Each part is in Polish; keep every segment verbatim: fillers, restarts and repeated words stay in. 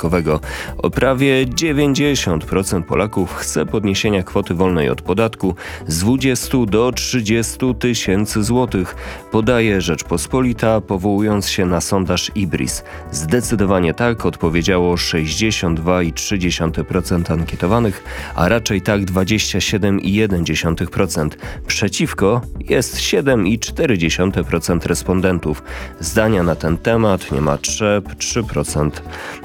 podatkowego. O prawie dziewięćdziesiąt procent Polaków chce podniesienia kwoty wolnej od podatku z dwudziestu do trzydziestu tysięcy złotych, podaje Rzeczpospolita, powołując się na sondaż IBRIS. Zdecydowanie tak odpowiedziało sześćdziesiąt dwa przecinek trzy procent ankietowanych, a raczej tak dwadzieścia siedem przecinek jeden procent. Przeciwko jest siedem przecinek cztery procent respondentów. Zdania na ten temat nie ma trzy procent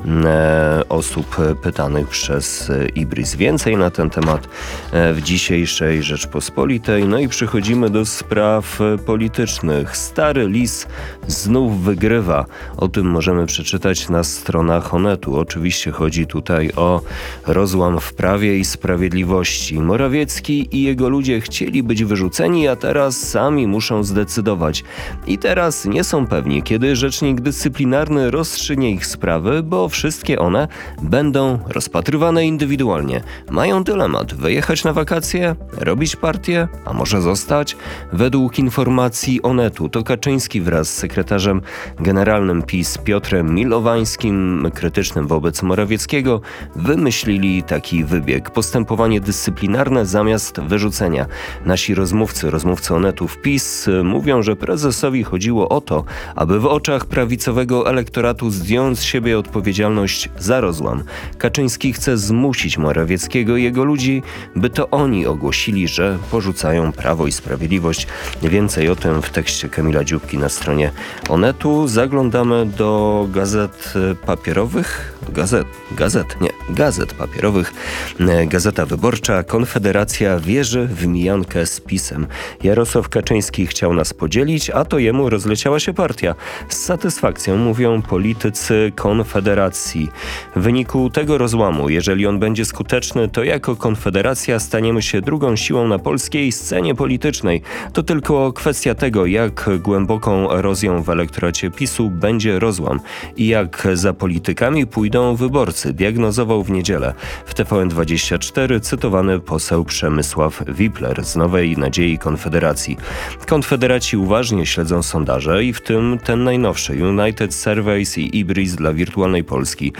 osób pytanych przez IBRIS. Więcej na ten temat w dzisiejszej Rzeczpospolitej. No i przechodzimy do spraw politycznych. Stary lis znów wygrywa. O tym możemy przeczytać na stronach Onetu. Oczywiście chodzi tutaj o rozłam w Prawie i Sprawiedliwości. Morawiecki i jego ludzie chcieli być wyrzuceni, a teraz sami muszą zdecydować. I teraz nie są pewni, kiedy rzecznik dyscyplinarny rozstrzygnie ich sprawy, bo wszystkie one będą rozpatrywane indywidualnie. Mają dylemat: wyjechać na wakacje, robić partię, a może zostać? Według informacji Onetu to Kaczyński wraz z sekretarzem generalnym PiS Piotrem Milowańskim, krytycznym wobec Morawieckiego, wymyślili taki wybieg: postępowanie dyscyplinarne zamiast wyrzucenia. Nasi rozmówcy, rozmówcy Onetu w PiS mówią, że prezesowi chodziło o to, aby w oczach prawicowego elektoratu zdjąć z siebie odpowiedzialność za rozłam. Kaczyński chce zmusić Morawieckiego i jego ludzi, by to oni ogłosili, że porzucają Prawo i Sprawiedliwość. Więcej o tym w tekście Kamila Dziubki na stronie Onetu. Zaglądamy do gazet papierowych. Gazet, gazet, nie, gazet papierowych. Gazeta Wyborcza. Konfederacja wierzy w mijankę z PiS-em. Jarosław Kaczyński chciał nas podzielić, a to jemu rozleciała się partia. Z satysfakcją mówią politycy Konfederacji. W wyniku tego rozłamu, jeżeli on będzie skuteczny, to jako Konfederacja staniemy się drugą siłą na polskiej scenie politycznej. To tylko kwestia tego, jak głęboką erozją w elektoracie PiS-u będzie rozłam i jak za politykami pójdą wyborcy, diagnozował w niedzielę w T V N dwadzieścia cztery cytowany poseł Przemysław Wipler z Nowej Nadziei Konfederacji. Konfederaci uważnie śledzą sondaże i w tym ten najnowszy United Surveys i IBRIS dla wirtualnej Polski.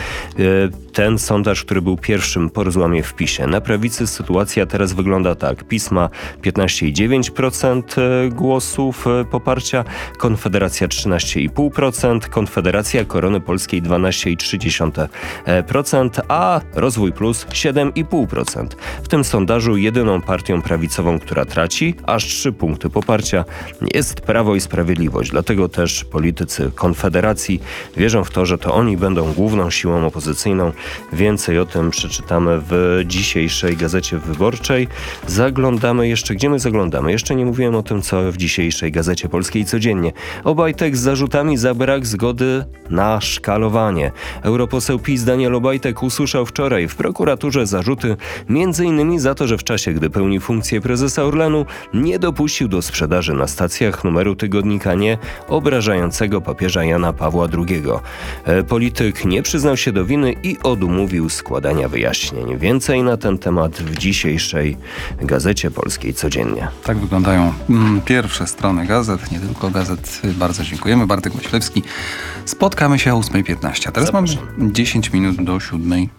Ten sondaż, który był pierwszym po rozłamie w PiS-ie. Na prawicy sytuacja teraz wygląda tak. PiS ma piętnaście przecinek dziewięć procent głosów poparcia, Konfederacja trzynaście przecinek pięć procent, Konfederacja Korony Polskiej dwanaście przecinek trzy procent, a Rozwój Plus siedem przecinek pięć procent. W tym sondażu jedyną partią prawicową, która traci aż trzy punkty poparcia, jest Prawo i Sprawiedliwość. Dlatego też politycy Konfederacji wierzą w to, że to oni będą główną siłą opozycyjną. Więcej o tym przeczytamy w dzisiejszej Gazecie Wyborczej. Zaglądamy jeszcze, gdzie my zaglądamy? Jeszcze nie mówiłem o tym, co w dzisiejszej Gazecie Polskiej codziennie. Obajtek z zarzutami za brak zgody na szkalowanie. Europoseł PiS Daniel Obajtek usłyszał wczoraj w prokuraturze zarzuty między innymi za to, że w czasie, gdy pełni funkcję prezesa Orlenu, nie dopuścił do sprzedaży na stacjach numeru tygodnika Nie obrażającego papieża Jana Pawła drugiego. Polityk nie przyznał się do winy i odmówił składania wyjaśnień. Więcej na ten temat w dzisiejszej Gazecie Polskiej codziennie. Tak wyglądają mm, pierwsze strony gazet, nie tylko gazet. Bardzo dziękujemy. Bartek Myślewski. Spotkamy się o ósma piętnaście. A teraz Zapraszam. Mamy dziesięć minut do siódmej.